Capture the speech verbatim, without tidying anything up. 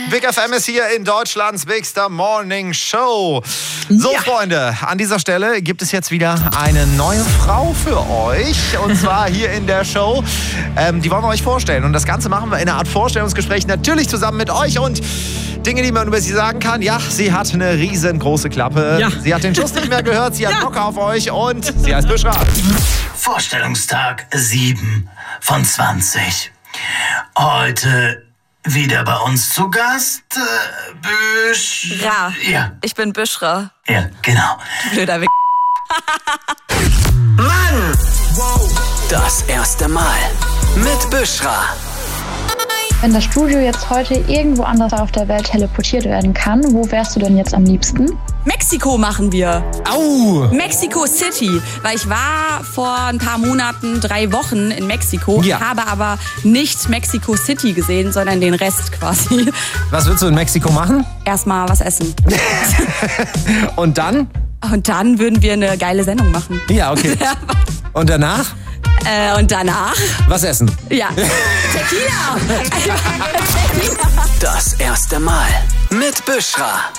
Big F M ist hier in Deutschlands Bigster Morning Show. So, ja. Freunde, an dieser Stelle gibt es jetzt wieder eine neue Frau für euch. Und zwar hier in der Show. Ähm, die wollen wir euch vorstellen. Und das Ganze machen wir in einer Art Vorstellungsgespräch. Natürlich zusammen mit euch. Und Dinge, die man über sie sagen kann. Ja, sie hat eine riesengroße Klappe. Ja. Sie hat den Schuss nicht mehr gehört. Sie hat ja. Bock auf euch. Und sie heißt Büschra. Vorstellungstag sieben von zwanzig. Heute wieder bei uns zu Gast, äh, Büschra. Ja. Ich bin Büschra. Ja, genau. Blöder Wick. Mann! Das erste Mal mit Büschra. Wenn das Studio jetzt heute irgendwo anders auf der Welt teleportiert werden kann, wo wärst du denn jetzt am liebsten? Mexiko machen wir. Au! Mexico City. Weil ich war vor ein paar Monaten, drei Wochen in Mexiko, ja. habe aber nicht Mexico City gesehen, sondern den Rest quasi. Was willst du in Mexiko machen? Erstmal was essen. Und dann? Und dann würden wir eine geile Sendung machen. Ja, okay. Und danach? Äh, und danach? Was essen? Ja. Tequila! Das erste Mal mit Büschra.